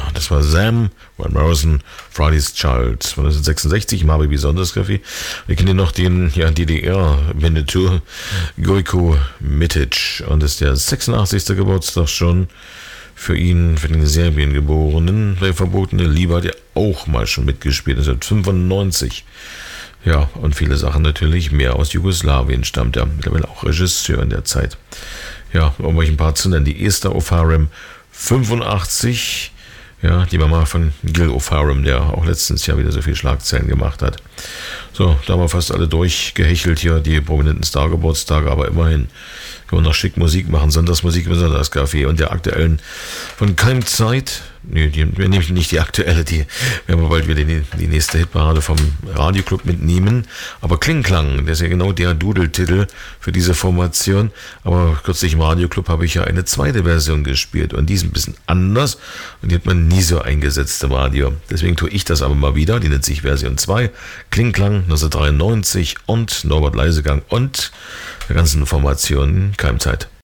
das war Sam, Van Morrison, Friday's Child, 1966, Marby Besonders Café. Wir kennen noch den DDR-Winnetou, Gojko Mitic. Und das ist der 86. Geburtstag schon für ihn, für den in Serbien geborenen. Der verbotene Liebe hat ja auch mal schon mitgespielt, 1995. Ja, und viele Sachen natürlich mehr aus Jugoslawien stammt er. Mittlerweile auch Regisseur in der Zeit. Ja, um euch ein paar zu nennen. Die Esther O'Farrill, 85. Ja, die Mama von Gil O'Farrill, der auch letztens ja wieder so viel Schlagzeilen gemacht hat. So, da haben wir fast alle durchgehechelt hier, die prominenten Stargeburtstage, aber immerhin können wir noch schick Musik machen, Sonntagsmusik im Sonntagscafé und der aktuellen von Keimzeit. Nee, wir nehmen nicht die aktuelle, die werden wir bald wieder die nächste Hitparade vom Radioclub mitnehmen. Aber Klingklang, das ist ja genau der Dudeltitel für diese Formation. Aber kürzlich im Radioclub habe ich ja eine zweite Version gespielt und die ist ein bisschen anders und die hat man nie so eingesetzt im Radio. Deswegen tue ich das aber mal wieder. Die nennt sich Version 2, Klingklang 1993 und Norbert Leisegang und der ganzen Formation Keimzeit.